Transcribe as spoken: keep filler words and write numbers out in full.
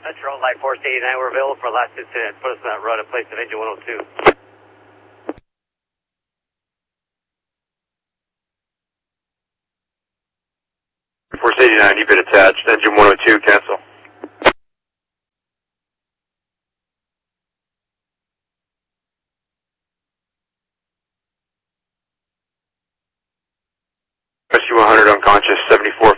Central, Light Force eighty-nine, we're available for last incident. Put us on that run in place of engine one oh two. Force eighty-nine, you've been attached. Engine one oh two, cancel. Rescue one hundred unconscious, seventy-four